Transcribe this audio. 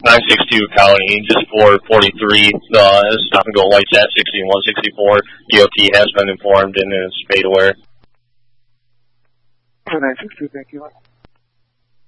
962 County, just 443, stop and go lights at 60 and 164. DOT has been informed and is made aware. 962, thank you.